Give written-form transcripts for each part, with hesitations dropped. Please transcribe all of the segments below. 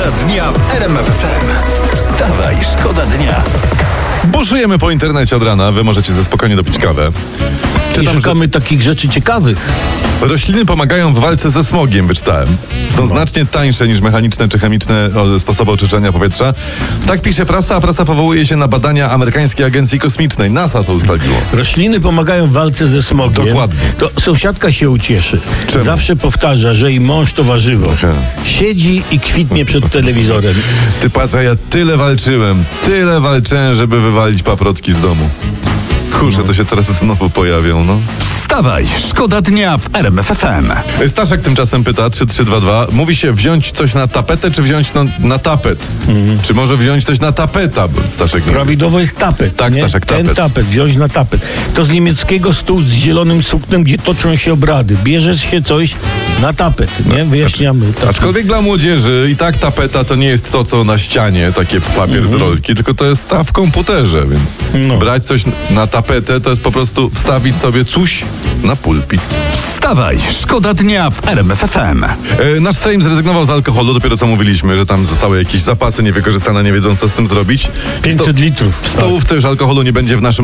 dnia w RMF FM. Wstawaj, szkoda dnia. Buszujemy po internecie od rana, wy możecie ze spokojnie dopić kawę. I szukamy takich rzeczy ciekawych. Rośliny pomagają w walce ze smogiem, wyczytałem. Są znacznie tańsze niż mechaniczne czy chemiczne sposoby oczyszczania powietrza. Tak pisze prasa, a prasa powołuje się na badania amerykańskiej agencji kosmicznej. NASA to ustaliło. Rośliny pomagają w walce ze smogiem. Dokładnie. To sąsiadka się ucieszy. Czemu? Zawsze powtarza, że jej mąż to warzywo. Siedzi i kwitnie przed telewizorem. Ty patrz, a ja tyle walczyłem, żeby wywalić paprotki z domu. Kurczę, to się teraz znowu pojawią, no. Wstawaj, szkoda dnia w RMF FM. Staszek tymczasem pyta, 3322, mówi się wziąć coś na tapetę, czy wziąć na tapet? Czy może wziąć coś na tapeta? Bo Staszek nie... Prawidłowo jest tapet. Tak, nie? Staszek, tapet. Ten tapet, wziąć na tapet. To z niemieckiego stół z zielonym suknem, gdzie toczą się obrady. Bierze się coś na tapet, nie? Wyjaśniamy. Aczkolwiek dla młodzieży i tak tapeta to nie jest to, co na ścianie, takie papier z rolki, tylko to jest ta w komputerze, więc brać coś na tapetę to jest po prostu wstawić sobie coś na pulpit. Wstawaj, szkoda dnia w RMF FM. Nasz Sejm zrezygnował z alkoholu, dopiero co mówiliśmy, że tam zostały jakieś zapasy niewykorzystane, nie wiedzą co z tym zrobić. 500 litrów. W stołówce już alkoholu nie będzie w naszym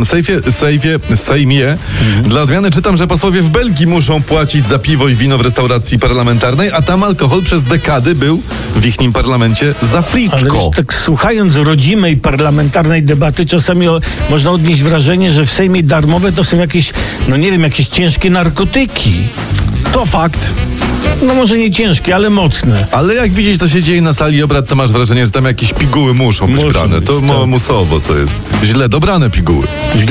Sejmie. Dla odmiany czytam, że posłowie w Belgii muszą płacić za piwo i wino w restauracji parlamentarnej, a tam alkohol przez dekady był w ichnim parlamencie za friczko. Ale wiesz, tak słuchając rodzimej parlamentarnej debaty, czasami można odnieść wrażenie, że w Sejmie darmowe to są jakieś, no nie wiem, jakieś ciężkie narkotyki. To fakt. No może nie ciężkie, ale mocne. Ale jak widzisz, co się dzieje na sali obrad, to masz wrażenie, że tam jakieś piguły muszą być brane. To musowo to jest. Źle dobrane piguły.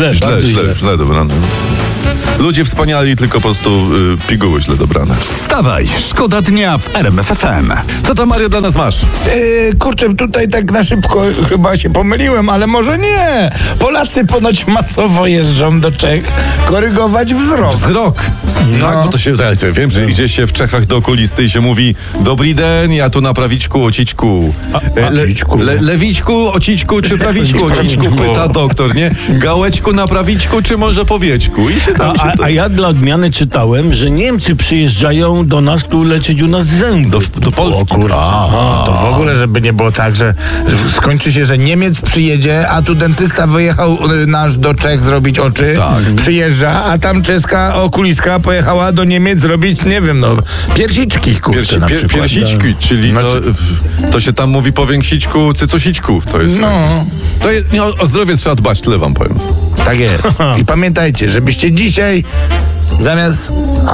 Źle dobrane. Ludzie wspaniali, tylko po prostu piguły źle dobrane. Wstawaj, szkoda dnia w RMF FM. Co tam, Mario, dla nas masz? Kurczę, tutaj tak na szybko chyba się pomyliłem, ale może nie. Polacy ponoć masowo jeżdżą do Czech korygować wzrok. Wzrok. Tak, bo to się, ja wiem, że idzie się w Czechach do okulisty i się mówi: dobry den, ja tu na prawiczku, ocićku. Lewiczku, ocićku czy prawiczku, ocićku, pyta doktor, nie? Gałeczku na prawiczku czy może powieczku? I się tam a ja dla odmiany czytałem, że Niemcy przyjeżdżają do nas tu leczyć u nas zęby. Do Polski. To w ogóle, żeby nie było tak, że skończy się, że Niemiec przyjedzie, a tu dentysta wyjechał nasz do Czech zrobić oczy. Tak. Przyjeżdża, a tam czeska okulistka pojechała do Niemiec zrobić, nie wiem, piersiczki, kurczę, na przykład. Piersiczki, czyli to się tam mówi powięksićku, cycusićku. To jest. O zdrowie trzeba dbać, tyle wam powiem. Tak jest. I pamiętajcie, żebyście dzisiaj zamiast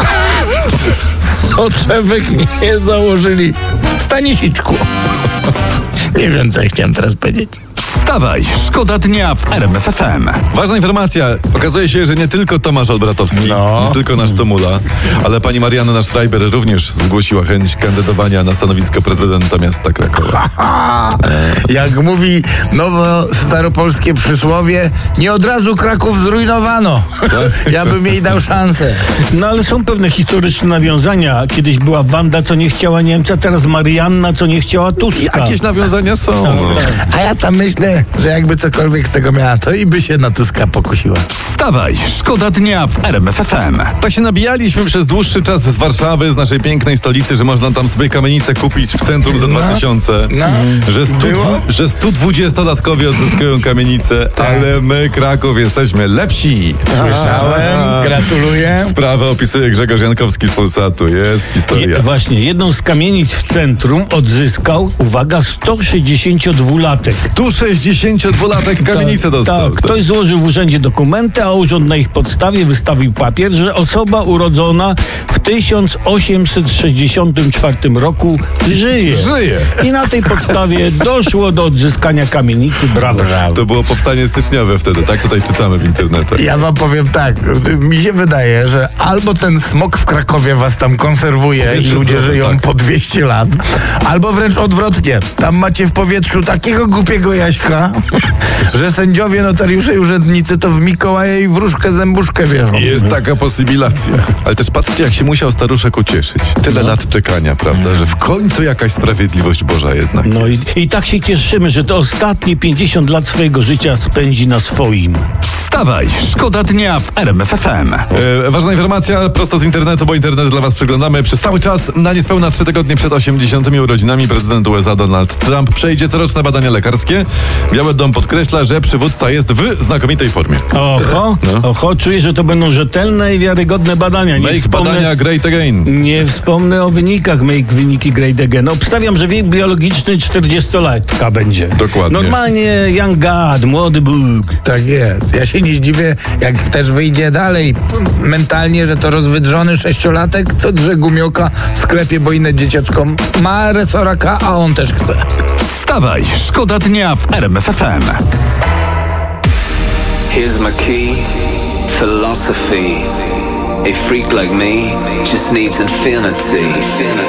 soczewek nie założyli stanisiczku. Nie wiem, co ja chciałem teraz powiedzieć. Wstawaj, szkoda dnia w RMF FM. Ważna informacja. Okazuje się, że nie tylko Tomasz Olbratowski, nie tylko nasz Tomula, ale pani Marianna Schreiber również zgłosiła chęć kandydowania na stanowisko prezydenta miasta Krakowa. Jak mówi nowo staropolskie przysłowie, nie od razu Kraków zrujnowano. Tak? Ja bym jej dał szansę. No ale są pewne historyczne nawiązania. Kiedyś była Wanda, co nie chciała Niemca, teraz Marianna, co nie chciała Tuska. Jakieś nawiązania są. A ja tam myślę, że jakby cokolwiek z tego miała, to i by się na Tuska pokusiła. Wstawaj, szkoda dnia w RMF FM. Tak się nabijaliśmy przez dłuższy czas z Warszawy, z naszej pięknej stolicy, że można tam sobie kamienicę kupić w centrum za 2000. Że 120-latkowie odzyskują kamienicę, ale my, Kraków, jesteśmy lepsi. Słyszałem, gratuluję. Sprawę opisuje Grzegorz Jankowski z Polsatu. Jest historia. Właśnie, jedną z kamienic w centrum odzyskał, uwaga, 162-latek. 162-latek kamienicę dostał. Tak, ktoś złożył w urzędzie dokumenty, a urząd na ich podstawie wystawił papier, że osoba urodzona w 1864 roku żyje. I na tej podstawie doszło do odzyskania kamienicy. Brawo. To było powstanie styczniowe wtedy, tak? Tutaj czytamy w internetach. Ja wam powiem tak, mi się wydaje, że albo ten smog w Krakowie was tam konserwuje i ludzie żyją po 200 lat, albo wręcz odwrotnie. Tam macie w powietrzu takiego głupiego Jaśka, że sędziowie, notariusze i urzędnicy to w Mikołaja i wróżkę zębuszkę wierzą. Jest taka posybilacja. Ale też patrzcie, jak się musiał staruszek ucieszyć. Tyle lat czekania, prawda? Że w końcu jakaś sprawiedliwość Boża jednak. No i tak się cieszymy, że to ostatnie 50 lat swojego życia spędzi na swoim. Wstawaj, szkoda dnia w RMF FM. Ważna informacja prosto z internetu, bo internet dla was przeglądamy przez cały czas. Na niespełna 3 tygodnie przed 80. urodzinami prezydent USA Donald Trump przejdzie coroczne badania lekarskie. Biały Dom podkreśla, że przywódca jest w znakomitej formie. Oho, czuję, że to będą rzetelne i wiarygodne badania. Badania great again. Nie wspomnę o wynikach, make wyniki great again. Obstawiam, że wiek biologiczny 40-latka będzie. Dokładnie. Normalnie young God, młody Bóg. Tak jest. Ja się nie zdziwię, jak też wyjdzie dalej mentalnie, że to rozwydrzony 6-latek, co drze gumioka w sklepie, bo inne dzieciacko ma resoraka, a on też chce. Wstawaj, szkoda dnia w RMF FM. Here's my key, philosophy. A freak like me just needs infinity.